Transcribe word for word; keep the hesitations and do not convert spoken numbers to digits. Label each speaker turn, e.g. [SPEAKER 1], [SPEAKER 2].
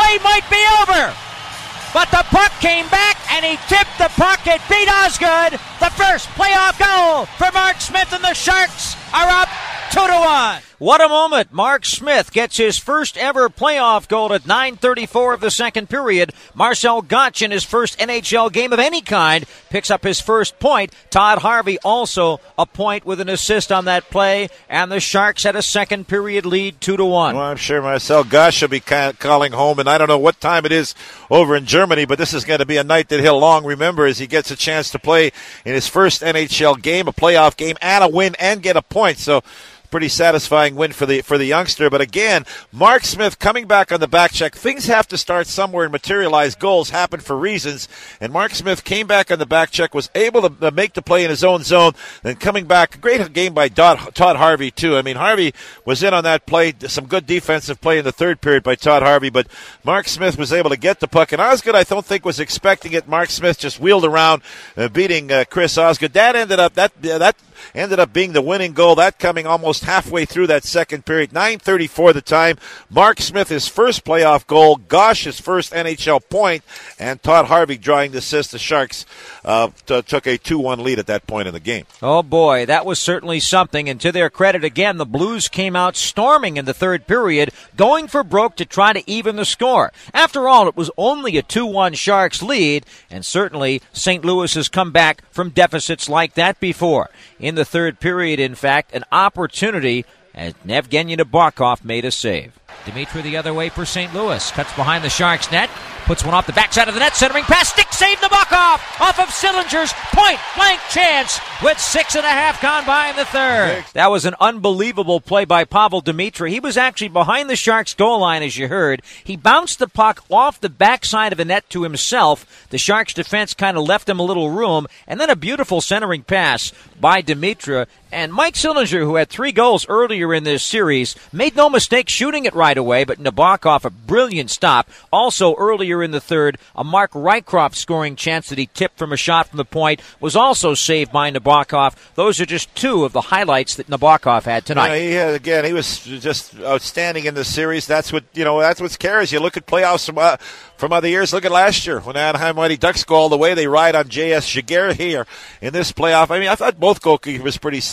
[SPEAKER 1] play might be over. But the puck came back, and he tipped the puck. It beat Osgood. The first playoff goal for Mark Smith, and the Sharks are up two to one. What a moment. Mark Smith gets his first ever playoff goal at nine thirty-four of the second period. Marcel Gottsch, in his first N H L game of any kind, picks up his first point. Todd Harvey also a point with an assist on that play, and the Sharks had a second period lead two to one.
[SPEAKER 2] Well, I'm sure Marcel Gottsch will be calling home, and I don't know what time it is over in Germany, but this is going to be a night that he'll long remember as he gets a chance to play in his first N H L game, a playoff game, and a win, and get a point. So pretty satisfying win for the for the youngster. But again, Mark Smith coming back on the back check. Things have to start somewhere and materialize. Goals happen for reasons. And Mark Smith came back on the back check, was able to make the play in his own zone, then coming back. Great game by Todd, Todd Harvey, too. I mean, Harvey was in on that play. Some good defensive play in the third period by Todd Harvey. But Mark Smith was able to get the puck. And Osgood, I don't think, was expecting it. Mark Smith just wheeled around, uh, beating uh, Chris Osgood. That ended up, that, uh, that ended up being the winning goal. That coming almost halfway through that second period. nine thirty-four the time. Mark Smith, his first playoff goal. Gosh, his first N H L point. And Todd Harvey drawing the assist. The Sharks uh, t- took a two one lead at that point in the game.
[SPEAKER 1] Oh, boy, that was certainly something. And to their credit, again, the Blues came out storming in the third period, going for broke to try to even the score. After all, it was only a two one Sharks lead, and certainly Saint Louis has come back from deficits like that before. In the third period, in fact, an opportunity as Evgeny Nabokov made a save. Dimitri the other way for Saint Louis. Cuts behind the Sharks net. Puts one off the backside of the net. Centering pass. Stick save Nabokov off of Sillinger's point-blank chance with six and a half gone by in the third. That was an unbelievable play by Pavel Dimitri. He was actually behind the Sharks' goal line, as you heard. He bounced the puck off the backside of the net to himself. The Sharks' defense kind of left him a little room. And then a beautiful centering pass by Dimitri. And Mike Sillinger, who had three goals earlier in this series, made no mistake shooting it right away, but Nabokov, a brilliant stop. Also earlier in the third, a Mark Rycroft scoring chance that he tipped from a shot from the point was also saved by Nabokov. Those are just two of the highlights that Nabokov had tonight.
[SPEAKER 2] Yeah, he had, again, he was just outstanding in this series. That's what, you know, that's what cares. You look at playoffs from, uh, from other years. Look at last year when Anaheim Mighty Ducks go all the way. They ride on J S Giguere here in this playoff. I mean, I thought both goalkeepers pretty